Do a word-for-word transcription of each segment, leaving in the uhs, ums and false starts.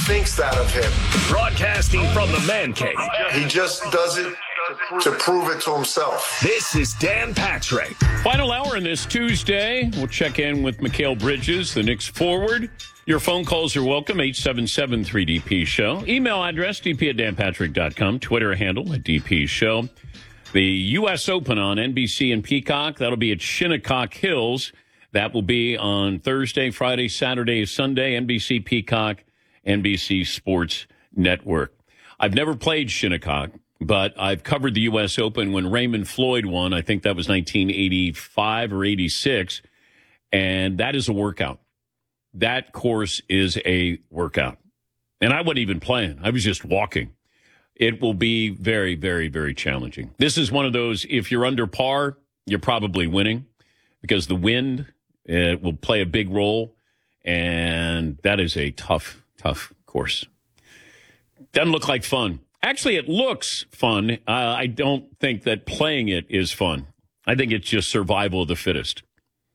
thinks that of him. Broadcasting from the man cave. He just does it to prove it to himself. This is Dan Patrick. Final hour on this Tuesday. We'll check in with Mikal Bridges, the Knicks forward. Your phone calls are welcome, eight seven seven three D P show. Email address, d p at dan patrick dot com. Twitter handle at D P show. The U S Open on N B C and Peacock. That'll be at Shinnecock Hills. That will be on Thursday, Friday, Saturday, Sunday. N B C, Peacock, N B C Sports Network. I've never played Shinnecock, but I've covered the U S Open when Raymond Floyd won. I think that was nineteen eighty-five or eighty-six. And that is a workout. That course is a workout. And I wasn't even playing. I was just walking. It will be very, very, very challenging. This is one of those, if you're under par, you're probably winning because the wind it will play a big role. And that is a tough, tough course. Doesn't look like fun. Actually, it looks fun. Uh, I don't think that playing it is fun. I think it's just survival of the fittest.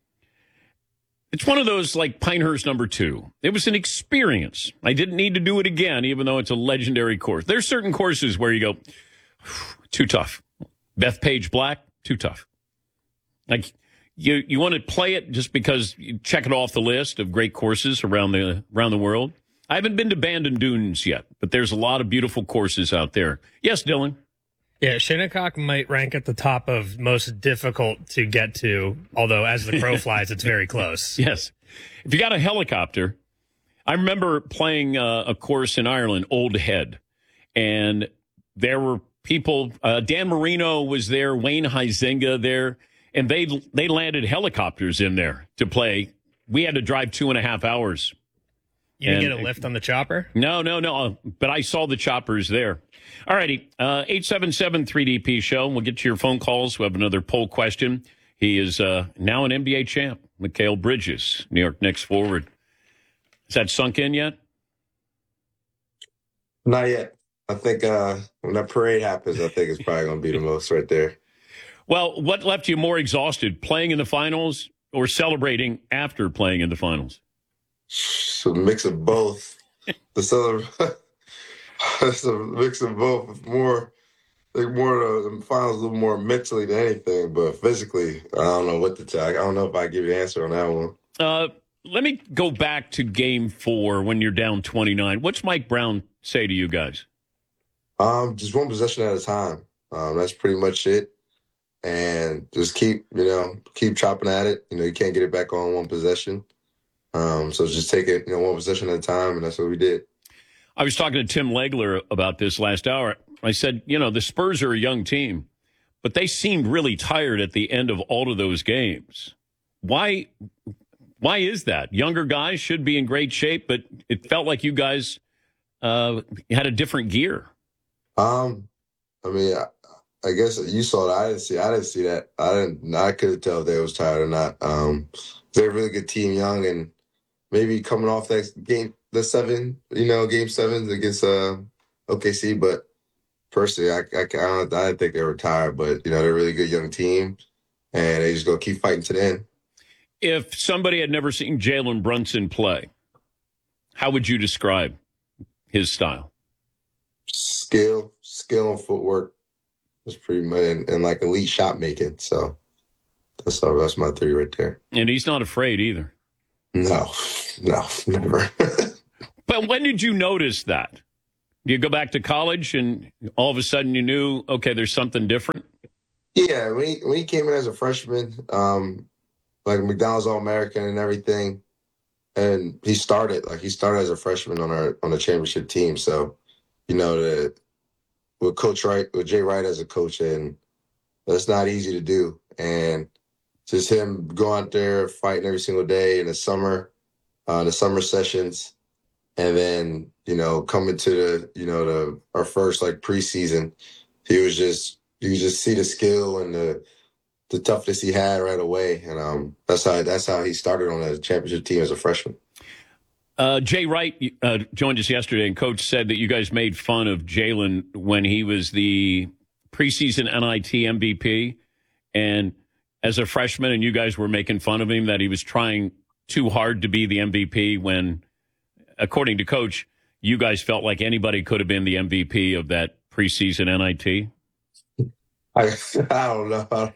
It's one of those like Pinehurst number two. It was an experience. I didn't need to do it again, even though it's a legendary course. There's certain courses where you go, too tough. Bethpage Black, too tough. Like you, you want to play it just because you check it off the list of great courses around the around the world. I haven't been to Bandon Dunes yet, but there's a lot of beautiful courses out there. Yes, Dylan? Yeah, Shinnecock might rank at the top of most difficult to get to, although as the crow flies, it's very close. Yes. If you got a helicopter, I remember playing uh, a course in Ireland, Old Head, and there were people, uh, Dan Marino was there, Wayne Huizenga there, and they they landed helicopters in there to play. We had to drive two and a half hours. You didn't get a lift on the chopper? No, no, no. But I saw the choppers there. All righty. Uh, eight seven seven three D P show. We'll get to your phone calls. We have another poll question. He is uh, now an N B A champ, Mikal Bridges, New York Knicks forward. Has that sunk in yet? Not yet. I think uh, when that parade happens, I think it's probably going to be the most right there. Well, what left you more exhausted, playing in the finals or celebrating after playing in the finals? So a mix of both. The celebration, it's a mix of both. More, I think more uh, the finals a little more mentally than anything, but physically, I don't know what to tell. I don't know if I give you an answer on that one. Uh, let me go back to Game Four when you're down twenty-nine. What's Mike Brown say to you guys? Um, just one possession at a time. Um, that's pretty much it, and just keep you know keep chopping at it. You know, you can't get it back on one possession. Um, so just take it, you know, one possession at a time, and that's what we did. I was talking to Tim Legler about this last hour. I said, you know, the Spurs are a young team, but they seemed really tired at the end of all of those games. Why? Why is that? Younger guys should be in great shape, but it felt like you guys uh, had a different gear. Um, I mean, I, I guess you saw that. I didn't see. I didn't see that. I didn't. I couldn't tell if they was tired or not. Um, they're a really good team, young and. Maybe coming off that game, the seven, you know, game sevens against uh, O K C. But personally, I, I, I, don't, I didn't think they were tired. But, you know, they're a really good young team, and they just go keep fighting to the end. If somebody had never seen Jalen Brunson play, how would you describe his style? Skill, skill and footwork was pretty much, and, and like elite shot making. So that's, all, that's my three right there. And he's not afraid either. No, no, never. But when did you notice that? You go back to college and all of a sudden you knew, okay, there's something different? Yeah, when he, when he came in as a freshman, um, like McDonald's All-American and everything, and he started, like he started as a freshman on our on the championship team. So, you know, the, with Coach Wright, with Jay Wright as a coach, and that's not easy to do. And just him going out there fighting every single day in the summer, uh, the summer sessions, and then you know coming to the you know the our first like preseason, he was just you could just see the skill and the the toughness he had right away, and um, that's how that's how he started on a championship team as a freshman. Uh, Jay Wright uh, joined us yesterday, and Coach said that you guys made fun of Jalen when he was the preseason N I T M V P, and as a freshman, and you guys were making fun of him that he was trying too hard to be the M V P when, according to Coach, you guys felt like anybody could have been the M V P of that preseason N I T? I, I don't know. I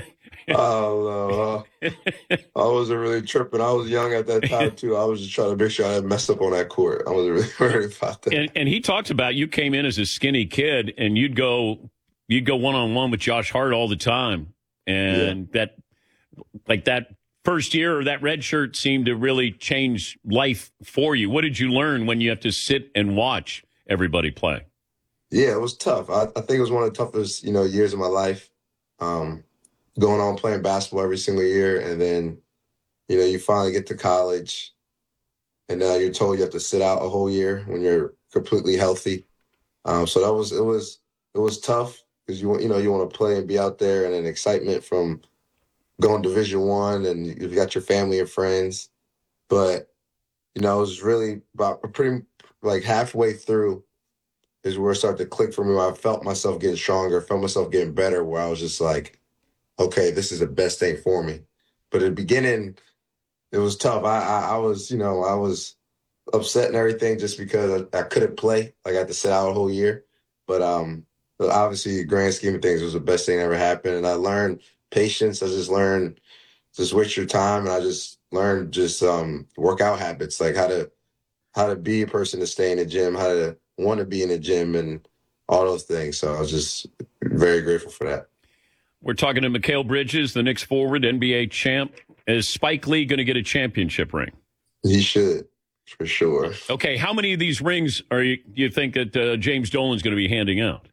don't know. I wasn't really tripping. I was young at that time, too. I was just trying to make sure I didn't mess up on that court. I wasn't really worried about that. And, and he talked about you came in as a skinny kid, and you'd go you'd go one-on-one with Josh Hart all the time. And yeah. that, like that first year or that red shirt seemed to really change life for you. What did you learn when you have to sit and watch everybody play? Yeah, it was tough. I, I think it was one of the toughest, you know, years of my life. Um, going on playing basketball every single year, and then, you know, you finally get to college, and now you're told you have to sit out a whole year when you're completely healthy. Um, so that was it was it was tough because you want you know you want to play and be out there, and an excitement from going Division One, and you've got your family and friends. But you know, it was really about pretty like halfway through is where it started to click for me. Where I felt myself getting stronger, felt myself getting better, where I was just like, okay, this is the best thing for me. But at the beginning, it was tough. I, I, I was, you know, I was upset and everything just because I, I couldn't play. Like I had to sit out a whole year. But um, obviously, the grand scheme of things, it was the best thing that ever happened. And I learned patience. I just learned just waste your time. And I just learned just um, workout habits, like how to how to be a person to stay in the gym, how to want to be in the gym, and all those things. So I was just very grateful for that. We're talking to Mikal Bridges, the Knicks forward, N B A champ. Is Spike Lee going to get a championship ring? He should, for sure. Okay, how many of these rings are you, you think that uh, James Dolan's going to be handing out?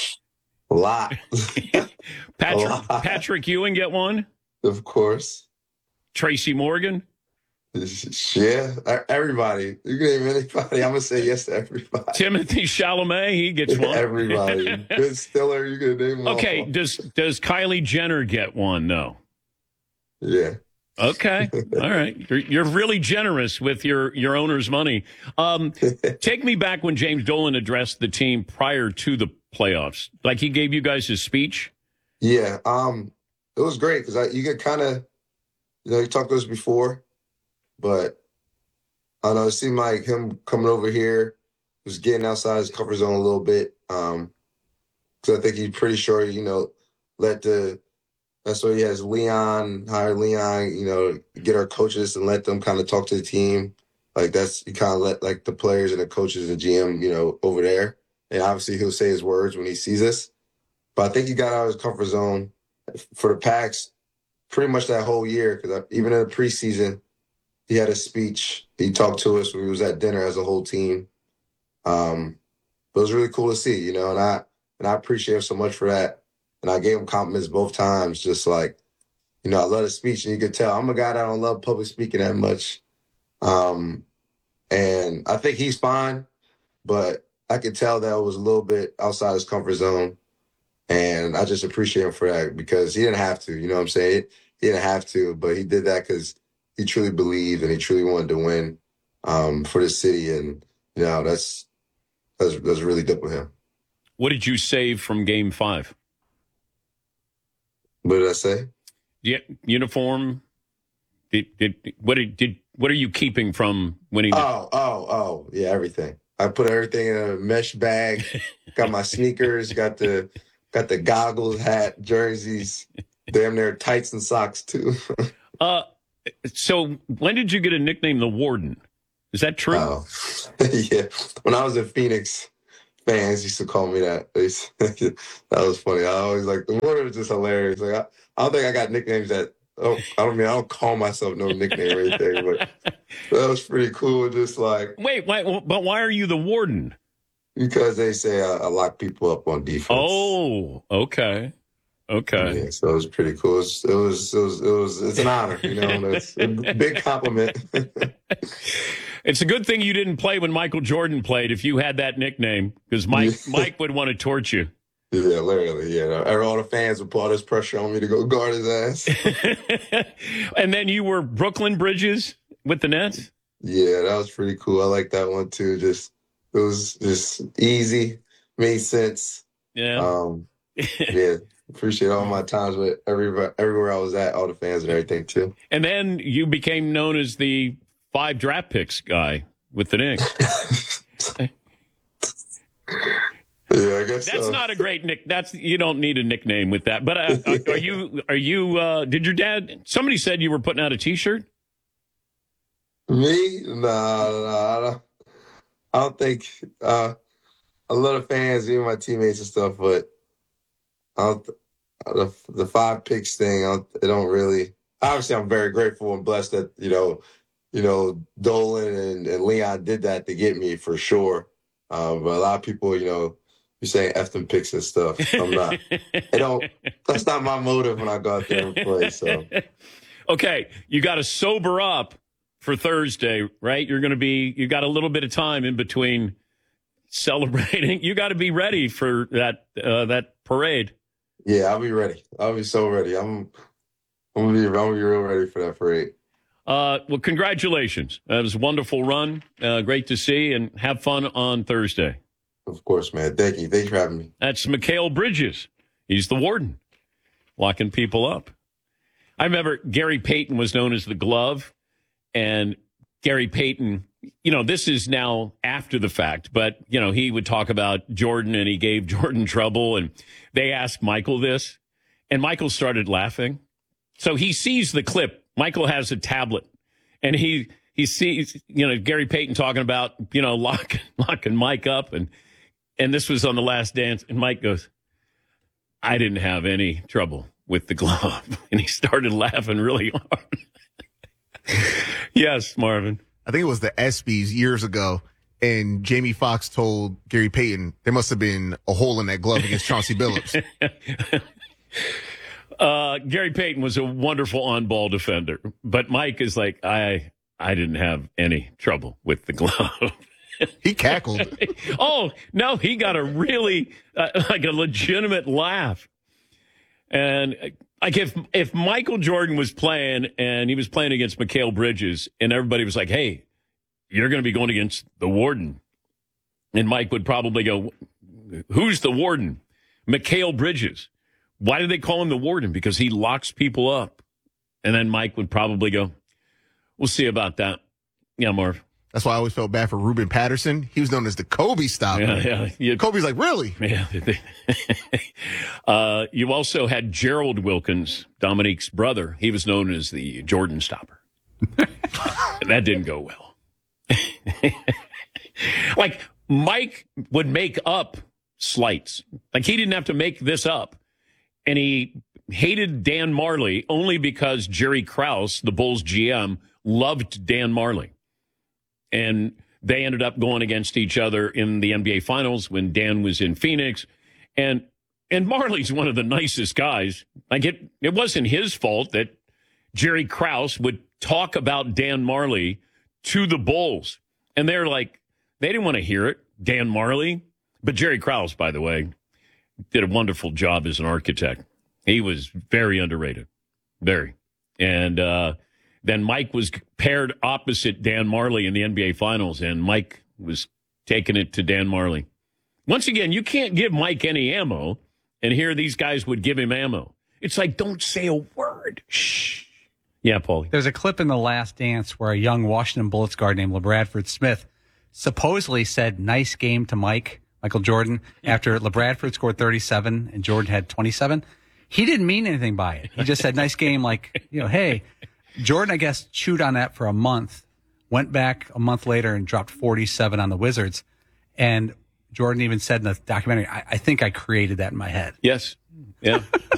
A lot. Patrick, a lot. Patrick Ewing get one? Of course. Tracy Morgan? Yeah, everybody. You can name anybody. I'm going to say yes to everybody. Timothy Chalamet, he gets one. Everybody. Ben Stiller, you can name them Okay, all. does does Kylie Jenner get one? No. Yeah. Okay. All right. You're, you're really generous with your, your owner's money. Um, take me back when James Dolan addressed the team prior to the playoffs. Like he gave you guys his speech? Yeah. Um, it was great because you get kind of, you know, you talked to us before, but I don't know, it seemed like him coming over here was getting outside his comfort zone a little bit. Um, because I think he's pretty sure, you know, let the That's why he has Leon, hire Leon, you know, get our coaches and let them kind of talk to the team. Like that's, you kind of let like the players and the coaches and G M, you know, over there. And obviously he'll say his words when he sees us. But I think he got out of his comfort zone for the Pacs pretty much that whole year. Because even in the preseason, he had a speech. He talked to us when we was at dinner as a whole team. Um, but it was really cool to see, you know, and I, and I appreciate him so much for that. And I gave him compliments both times, just like, you know, I love his speech. And you could tell I'm a guy that don't love public speaking that much. Um, and I think he's fine, but I could tell that it was a little bit outside his comfort zone. And I just appreciate him for that because he didn't have to, you know what I'm saying? He didn't have to, but he did that because he truly believed and he truly wanted to win um, for the city. And, you know, that's, that's, that's really dope with him. What did you save from game five? What did I say? Yeah, uniform. Did, did what did, did what are you keeping from winning? The- oh, oh, oh, yeah, everything. I put everything in a mesh bag. Got my sneakers. Got the got the goggles, hat, jerseys. Damn near tights and socks too. uh, so when did you get a nickname, the Warden? Is that true? Oh, yeah. When I was in Phoenix, fans used to call me that. That was funny. I always like the word was just hilarious. Like I, I don't think I got nicknames that. Oh, I don't mean I don't call myself no nickname or anything, but that was pretty cool. Just like wait, wait, but why are you the Warden? Because they say I, I lock people up on defense. Oh, okay, okay. Yeah, so it was pretty cool. It was, it was, it was, it was it's an honor, you know. It's a big compliment. It's a good thing you didn't play when Michael Jordan played if you had that nickname, because Mike Mike would want to torch you. Yeah, literally, yeah. All the fans would put all this pressure on me to go guard his ass. And then you were Brooklyn Bridges with the Nets? Yeah, that was pretty cool. I like that one, too. Just It was just easy, made sense. Yeah. Um, yeah, appreciate all my times with everywhere, everywhere I was at, all the fans and everything, too. And then you became known as the five draft picks guy with the Knicks. Yeah, I guess That's so. not a great nick. That's you don't need a nickname with that. But uh, are, are you? Are you? Uh, did your dad? Somebody said you were putting out a T-shirt. Me? Nah, nah, I don't, I don't think. Uh, I love the fans, even my teammates and stuff, but I don't. The, the five picks thing, I don't, it don't really. Obviously, I'm very grateful and blessed that you know, you know, Dolan and, and Leon did that to get me for sure. Um, but a lot of people, you know, you saying F them picks and stuff. I'm not. It don't. That's not my motive when I go out there and play. So Okay, you got to sober up for Thursday, right? You're going to be. You got a little bit of time in between celebrating. You got to be ready for that uh, that parade. yeah, I'll be ready. I'll be so ready. I'm. I'm gonna be. I'm gonna be real ready for that parade. Uh, well, congratulations. That was a wonderful run. Uh, great to see, and have fun on Thursday. Of course, man. Thank you. Thank you for having me. That's Mikal Bridges. He's the warden, locking people up. I remember Gary Payton was known as the glove, and Gary Payton, you know, this is now after the fact, but, you know, he would talk about Jordan, and he gave Jordan trouble, and they asked Michael this, and Michael started laughing. So he sees the clip. Michael has a tablet, and he he sees, you know, Gary Payton talking about, you know, lock, locking Mike up, and and this was on The Last Dance, and Mike goes, I didn't have any trouble with the glove. And he started laughing really hard. Yes, Marvin. I think it was the ESPYs years ago, and Jamie Foxx told Gary Payton there must have been a hole in that glove against Chauncey Billups. uh, Gary Payton was a wonderful on-ball defender, but Mike is like, I I didn't have any trouble with the glove. He cackled. Oh, no, he got a really, uh, like a legitimate laugh. And uh, like if if Michael Jordan was playing and he was playing against Mikal Bridges and everybody was like, hey, you're going to be going against the warden. And Mike would probably go, who's the warden? Mikal Bridges. Why do they call him the warden? Because he locks people up. And then Mike would probably go, we'll see about that. Yeah, Marv. That's why I always felt bad for Ruben Patterson. He was known as the Kobe stopper. Yeah, yeah. You, Kobe's like, really? Yeah. uh, you also had Gerald Wilkins, Dominique's brother. He was known as the Jordan stopper. That didn't go well. Like, Mike would make up slights. Like, he didn't have to make this up. And he hated Dan Marley only because Jerry Krause, the Bulls G M, loved Dan Marley. And they ended up going against each other in the N B A Finals when Dan was in Phoenix. And and Marley's one of the nicest guys. Like, it, it wasn't his fault that Jerry Krause would talk about Dan Marley to the Bulls. And they're like, they didn't want to hear it, Dan Marley. But Jerry Krause, by the way, did a wonderful job as an architect. He was very underrated. Very. And, uh, Then Mike was paired opposite Dan Marley in the N B A Finals, and Mike was taking it to Dan Marley. Once again, you can't give Mike any ammo, and here these guys would give him ammo. It's like, don't say a word. Shh. Yeah, Paulie. There's a clip in The Last Dance where a young Washington Bullets guard named LeBradford Smith supposedly said, nice game to Mike, Michael Jordan, after LeBradford scored thirty-seven and Jordan had twenty-seven. He didn't mean anything by it. He just said, nice game, like, you know, hey. Jordan, I guess, chewed on that for a month, went back a month later and dropped forty-seven on the Wizards. And Jordan even said in the documentary, I, I think I created that in my head. Yes. Yeah.